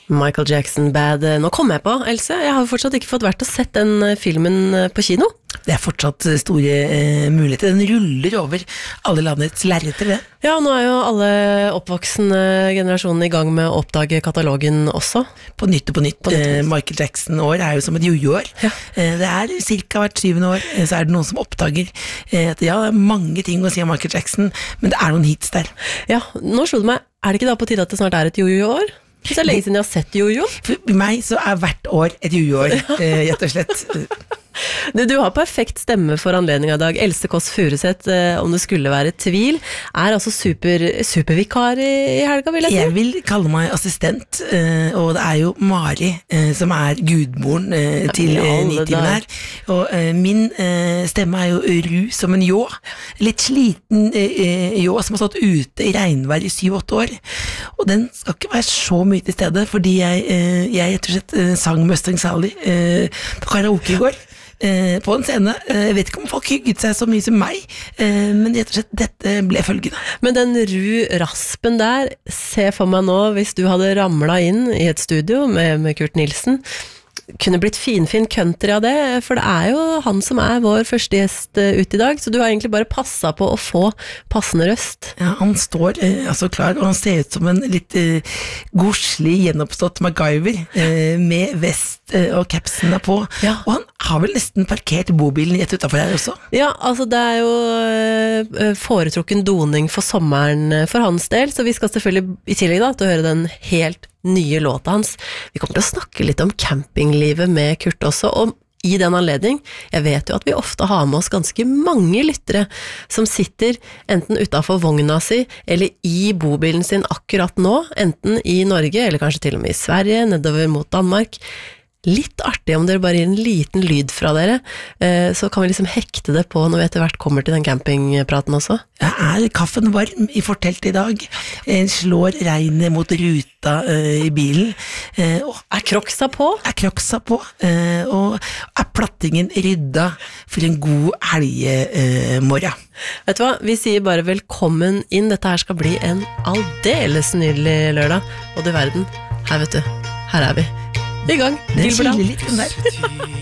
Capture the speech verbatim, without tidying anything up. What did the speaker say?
Michael Jackson Bad. Nå kom jeg på, Else, jeg har fortsatt ikke fått vært og sett den filmen på kino. Det er fortsatt store eh, muligheter. Den ruller over alle landets lerreter, det. Ja, nå er jo alle oppvoksende generasjoner i gang med å oppdage katalogen også. På nytt og på nytt. På nytt, eh, Michael Jackson-år er jo som et jojo-år. Ja. Eh, det er cirka hvert syvende år, eh, så er det noen som oppdager eh, at ja, det er mange ting å si om Michael Jackson, men det er noen hits der. Ja, nå slo det meg, er det ikke da på tide at det snart er et jojo-år? Det er lenge siden jeg har sett jojo. For meg så er hvert år et jojo-år, eh, rett og slett. Du, du har perfekt stemme for anledningen i dag. Else Kåss Furuseth, eh, om det skulle være tvil, er altså super, supervikar i, i helga, vil jeg si. Jeg vil kalle meg assistent, eh, og det er jo Mari eh, som er gudmoren eh, til eh, nitimen her. Og eh, min eh, stemme er jo ru som en jå. Litt sliten eh, jå som har stått ute i regnvær i syv-åtte år. Og den skal ikke være så mye til stede, fordi jeg, eh, jeg rett og slett eh, sang Mustang Sally eh, på karaoke i går. Eh, på en scene. Eh, jeg vet ikke om folk hygget seg så mye som meg, eh, men rett og slett dette ble følgende. Men den ru raspen der, se for meg nå, hvis du hadde ramlet inn i et studio med, med Kurt Nilsen, kunne blitt finfin country av det, for det er jo han som er vår første gjest ut i dag, så du har egentlig bare passet på å få passende røst. Ja, han står eh, altså klar, og han ser ut som en litt eh, godslig gjenoppstått MacGyver, eh, med vest eh, og capsen der på, ja. Og han har vel nesten parkert bobilen rett utenfor her også? Ja, altså det er jo eh, foretrukken doning for sommeren for hans del, så vi skal selvfølgelig i tillegg da, til å høre den helt nye låta hans. Vi kommer til å snakke litt om campinglivet med Kurt også, og i den anledning, jeg vet jo at vi ofte har med oss ganske mange lyttere som sitter enten utenfor vogna si, eller i bobilen sin akkurat nå, enten i Norge, eller kanskje til og med i Sverige, nedover mot Danmark. Litt artig om dere bare gir en liten lyd fra dere, så kan vi liksom hekte det på når vi etter hvert kommer til den campingpraten også. Ja, er kaffen varm i fortelt i dag? Slår regnet mot ruta uh, i bilen? Uh, og er kroksa på? Er kroksa på, uh, og er plattingen rydda for en god helgemorgen? Uh, Vet du hva, vi sier bare velkommen inn, dette her skal bli en aldeles nydelig lørdag, og du verden, her vet du, her er vi. I gang, det skiller litt den der.